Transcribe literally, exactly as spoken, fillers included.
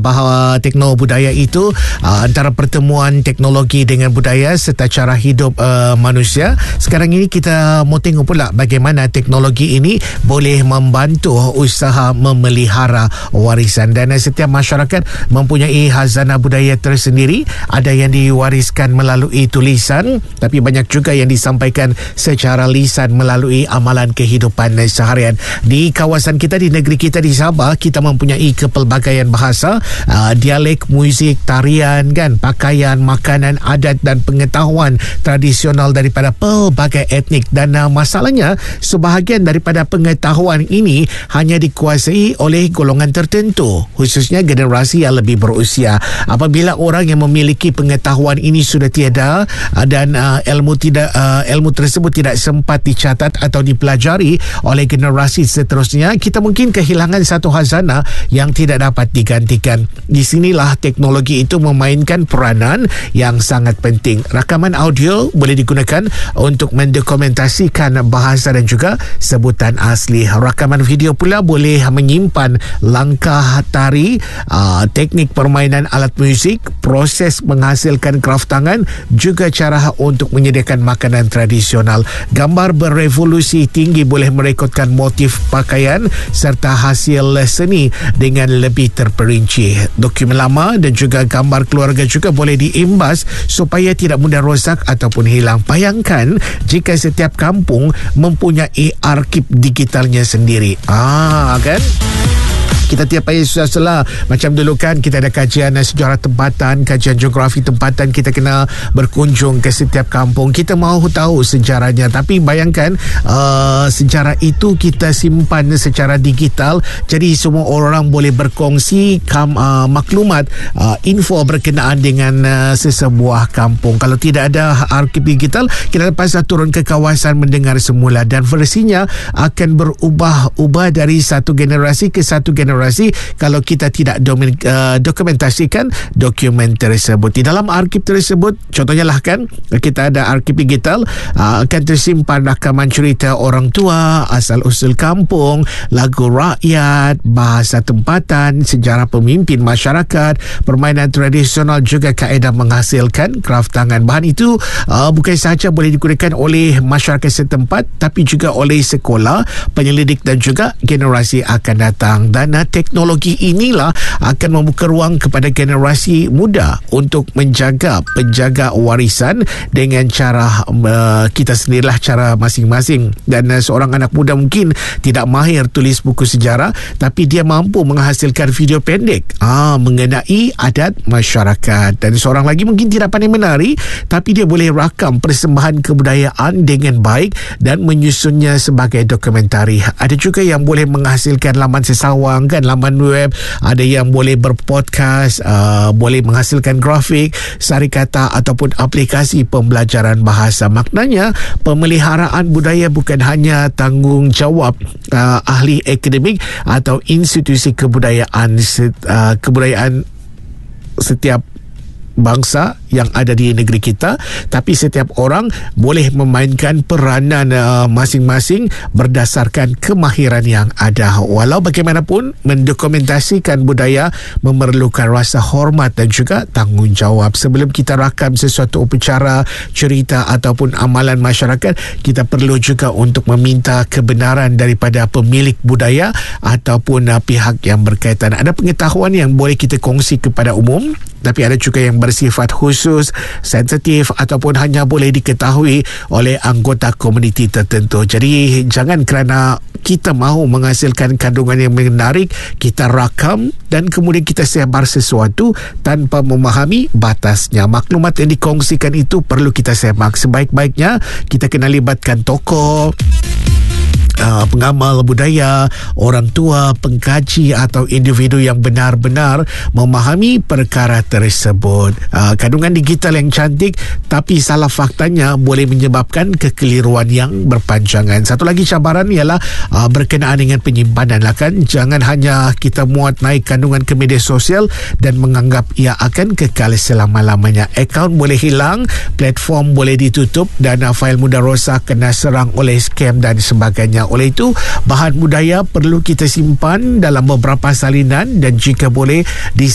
bahawa teknologi budaya itu uh, antara pertemuan teknologi dengan budaya serta cara hidup uh, manusia. Sekarang ini kita mau tengok pula bagaimana teknologi ini boleh membantu usaha memelihara warisan, dan uh, setiap masyarakat mempunyai khazanah budaya tersendiri. Ada yang diwariskan melalui tulisan, tapi banyak juga yang disampaikan secara lisan melalui amalan kehidupan seharian. Di kawasan kita, di negeri kita di Sabah, kita mempunyai kepelbagaian bahasa, Uh, dialek, muzik, tarian, kan, pakaian, makanan, adat dan pengetahuan tradisional daripada pelbagai etnik. Dan uh, masalahnya, sebahagian daripada pengetahuan ini hanya dikuasai oleh golongan tertentu, khususnya generasi yang lebih berusia. Apabila orang yang memiliki pengetahuan ini sudah tiada uh, dan uh, ilmu tidak uh, ilmu tersebut tidak sempat dicatat atau dipelajari oleh generasi seterusnya, kita mungkin kehilangan satu khazanah yang tidak dapat digantikan. Di sinilah teknologi itu memainkan peranan yang sangat penting. Rakaman audio boleh digunakan untuk mendokumentasikan bahasa dan juga sebutan asli. Rakaman video pula boleh menyimpan langkah tari, uh, teknik permainan alat muzik, proses menghasilkan kraft tangan, juga cara untuk menyediakan makanan tradisional. Gambar berevolusi tinggi boleh merekodkan motif pakaian serta hasil seni dengan lebih terperinci. Dokumen lama dan juga gambar keluarga juga boleh diimbas supaya tidak mudah rosak ataupun hilang. Bayangkan jika setiap kampung mempunyai arsip digitalnya sendiri. Ah, kan? Kita tiap payah susah-susah. Macam dulu kan kita ada kajian sejarah tempatan, kajian geografi tempatan, kita kena berkunjung ke setiap kampung. Kita mahu tahu sejarahnya, tapi bayangkan uh, sejarah itu kita simpan secara digital, jadi semua orang boleh berkongsi kam, uh, maklumat, uh, info berkenaan dengan uh, sesebuah kampung. Kalau tidak ada arsip digital, kita terpaksa turun ke kawasan mendengar semula, dan versinya akan berubah-ubah dari satu generasi ke satu generasi kalau kita tidak domin, uh, dokumentasikan dokumen tersebut. Di dalam arsip tersebut, contohnya lah kan, kita ada arsip digital, uh, akan tersimpan rakaman cerita orang tua, asal-usul kampung, lagu rakyat, bahasa tempatan, sejarah pemimpin masyarakat, permainan tradisional, juga kaedah menghasilkan kraft tangan. Bahan itu uh, bukan sahaja boleh digunakan oleh masyarakat setempat, tapi juga oleh sekolah, penyelidik dan juga generasi akan datang. Dan uh, teknologi inilah akan membuka ruang kepada generasi muda untuk menjaga, penjaga warisan dengan cara uh, kita sendirilah, cara masing-masing. Dan uh, seorang anak muda mungkin tidak mahir tulis buku sejarah, tapi dia mampu menghasilkan video pendek ah, mengenai adat masyarakat. Dan seorang lagi mungkin tidak pandai menari, tapi dia boleh rakam persembahan kebudayaan dengan baik dan menyusunnya sebagai dokumentari. Ada juga yang boleh menghasilkan laman sesawang, kan, laman web. Ada yang boleh berpodcast, uh, boleh menghasilkan grafik, sarikata ataupun aplikasi pembelajaran bahasa. Maknanya pemeliharaan budaya bukan hanya tanggungjawab uh, ahli akademik atau institusi kebudayaan uh, kebudayaan setiap bangsa yang ada di negeri kita, tapi setiap orang boleh memainkan peranan uh, masing-masing berdasarkan kemahiran yang ada. Walau bagaimanapun, mendokumentasikan budaya memerlukan rasa hormat dan juga tanggungjawab. Sebelum kita rakam sesuatu upacara, cerita ataupun amalan masyarakat, kita perlu juga untuk meminta kebenaran daripada pemilik budaya ataupun uh, pihak yang berkaitan. Ada pengetahuan yang boleh kita kongsi kepada umum, tapi ada juga yang bersifat khusus, sensitif ataupun hanya boleh diketahui oleh anggota komuniti tertentu. Jadi jangan kerana kita mahu menghasilkan kandungan yang menarik, kita rakam dan kemudian kita sebar sesuatu tanpa memahami batasnya. Maklumat yang dikongsikan itu perlu kita semak. Sebaik-baiknya kita kena libatkan tokoh, Uh, pengamal budaya, orang tua, pengkaji atau individu yang benar-benar memahami perkara tersebut. Uh, kandungan digital yang cantik tapi salah faktanya boleh menyebabkan kekeliruan yang berpanjangan. Satu lagi cabaran ialah uh, berkenaan dengan penyimpanan lah, kan. Jangan hanya kita muat naik kandungan ke media sosial dan menganggap ia akan kekal selama-lamanya. Akaun boleh hilang, platform boleh ditutup dan uh, fail mudah rosak, kena serang oleh scam dan sebagainya. Oleh itu, bahan budaya perlu kita simpan dalam beberapa salinan dan jika boleh di